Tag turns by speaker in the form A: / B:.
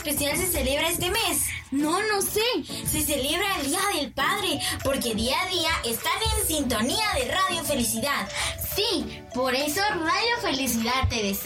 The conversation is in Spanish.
A: especial se celebra este mes?
B: No sé.
A: Se celebra el Día del Padre, porque día a día están en sintonía de Radio Felicidad.
B: Sí, por eso Radio Felicidad te desea